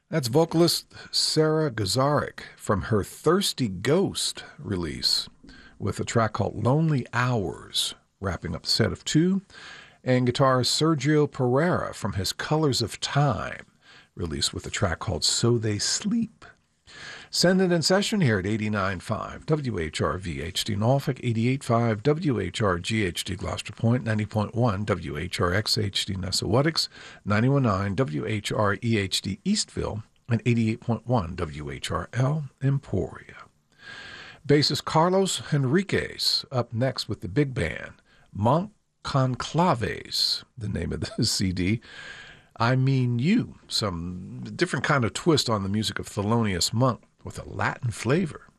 That's vocalist Sarah Gazarek from her Thirsty Ghost release with a track called Lonely Hours, wrapping up the set of two. And guitarist Sergio Pereira from his Colors of Time release with a track called So They Sleep. Send it in session here at 89.5 WHRV-HD Norfolk, 88.5 WHRG-HD Gloucester Point, 90.1 WHRX-HD Nessawatix, 91.9 WHRE-HD Eastville, and 88.1 WHRL Emporia. Bassist Carlos Henriquez up next with the big band. Monk Conclaves, the name of the CD. I Mean You, some different kind of twist on the music of Thelonious Monk with a Latin flavor.